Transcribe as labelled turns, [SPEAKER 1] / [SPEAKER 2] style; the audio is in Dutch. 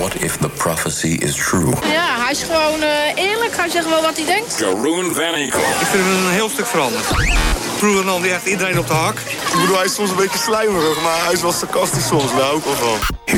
[SPEAKER 1] What if the prophecy is true?
[SPEAKER 2] Ja, hij is gewoon eerlijk. Hij zegt wel wat hij denkt.
[SPEAKER 1] Jeroen van Enkel.
[SPEAKER 3] Ik vind hem een heel stuk veranderd. Vroeger nam hij echt iedereen op de hak.
[SPEAKER 4] Ik bedoel, hij is soms een beetje slijmerig, maar hij is wel sarcastisch soms. Daar hou ik wel van.